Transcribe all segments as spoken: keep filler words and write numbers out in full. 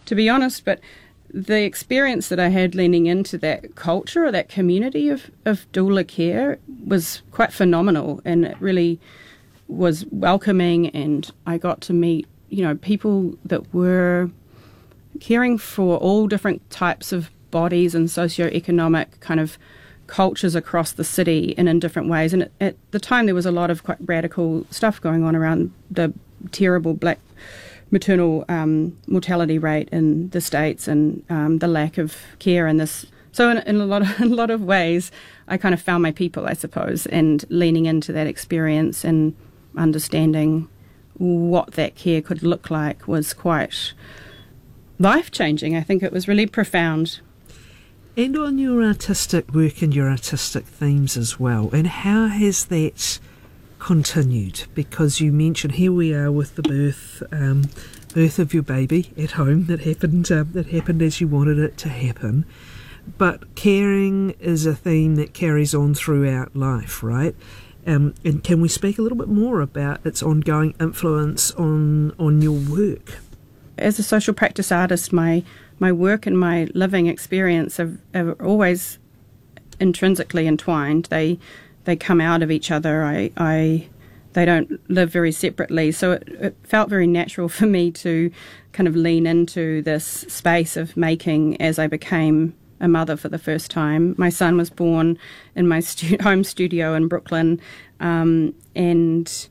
to be honest, but the experience that I had leaning into that culture or that community of, of doula care was quite phenomenal, and it really was welcoming, and I got to meet, you know, people that were caring for all different types of bodies and socioeconomic kind of cultures across the city and in different ways. And at, at the time there was a lot of quite radical stuff going on around the terrible black maternal um, mortality rate in the States, and um, the lack of care in this. So in, in a lot of in a lot of ways, I kind of found my people, I suppose, and leaning into that experience and understanding what that care could look like was quite life-changing. I think it was really profound. And on your artistic work and your artistic themes as well, and how has that continued? Because you mentioned here we are with the birth um, birth of your baby at home that happened um, that happened as you wanted it to happen, but caring is a theme that carries on throughout life, right? Um, and can we speak a little bit more about its ongoing influence on on your work? As a social practice artist, my my work and my living experience are, are always intrinsically entwined. They they come out of each other. I, I they don't live very separately. So it, it felt very natural for me to kind of lean into this space of making as I became a mother for the first time. My son was born in my stu- home studio in Brooklyn, um, and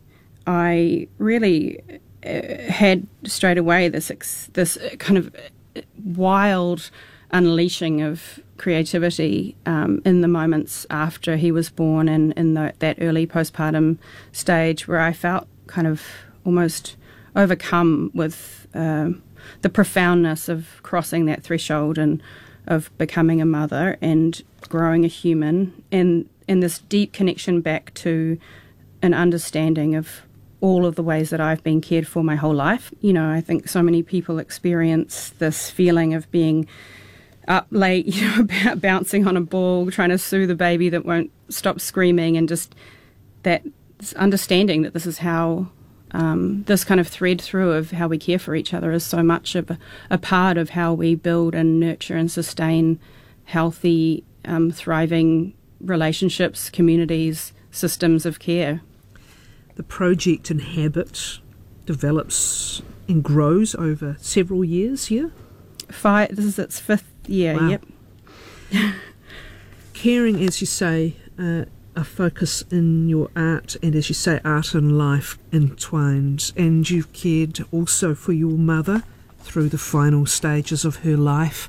I really uh, had straight away this ex- this kind of wild unleashing of creativity um, in the moments after he was born, and in the, that early postpartum stage where I felt kind of almost overcome with uh, the profoundness of crossing that threshold and of becoming a mother and growing a human, and, and this deep connection back to an understanding of all of the ways that I've been cared for my whole life. You know, I think so many people experience this feeling of being up late, you know, b- bouncing on a ball, trying to soothe a baby that won't stop screaming, and just that understanding that this is how, um, this kind of thread through of how we care for each other is so much of a, a part of how we build and nurture and sustain healthy, um, thriving relationships, communities, systems of care. The project Inhabit develops and grows over several years here? Five, this is its fifth year, wow. Yep. Caring, as you say, uh, a focus in your art, and as you say, art and life entwined. And you've cared also for your mother through the final stages of her life.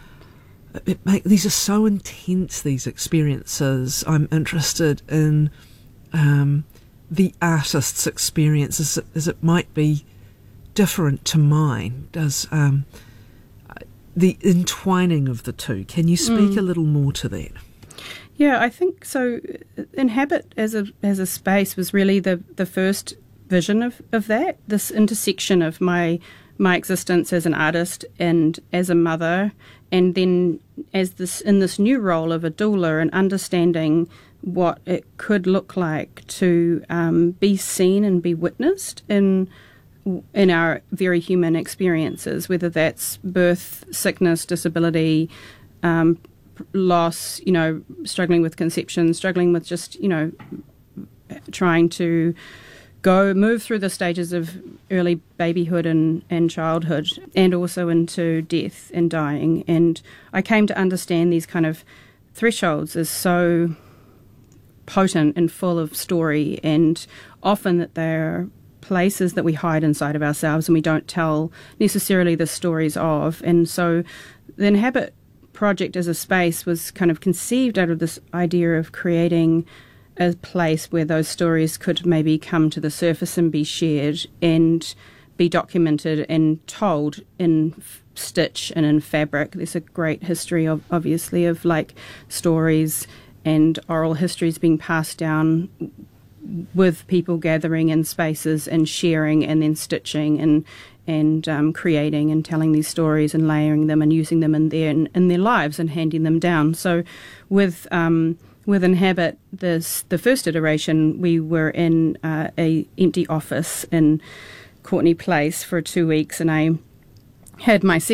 It make, these are so intense, these experiences. I'm interested in um, the artist's experience, as it, as it might be different to mine. Does um, the entwining of the two, can you speak mm. a little more to that? Yeah, I think so. Inhabit as a as a space was really the, the first vision of, of that, this intersection of my my existence as an artist and as a mother, and then as this in this new role of a doula, and understanding what it could look like to um, be seen and be witnessed in in our very human experiences, whether that's birth, sickness, disability, um, loss, you know, struggling with conception, struggling with just, you know, trying to go, move through the stages of early babyhood and, and childhood, and also into death and dying. And I came to understand these kind of thresholds as so potent and full of story, and often that they're places that we hide inside of ourselves and we don't tell necessarily the stories of. And so the Inhabit project as a space was kind of conceived out of this idea of creating a place where those stories could maybe come to the surface and be shared and be documented and told in f- stitch and in fabric. There's a great history of, obviously, of like stories and oral histories being passed down with people gathering in spaces and sharing and then stitching and and um, creating and telling these stories and layering them and using them in their in, in their lives and handing them down. So with um, with Inhabit, this the first iteration, we were in uh, a empty office in Courtney Place for two weeks, and I had my second